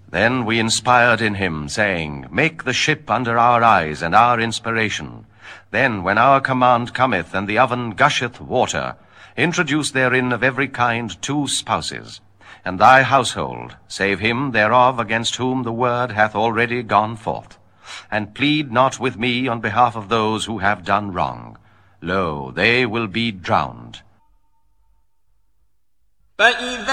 Then we inspired in him, saying, Make the ship under our eyes and our inspiration. Then, when our command cometh, and the oven gusheth water, introduce therein of every kind 2 spouses, and thy household, save him thereof against whom the word hath already gone forth. And plead not with me on behalf of those who have done wrong. Lo, they will be drowned.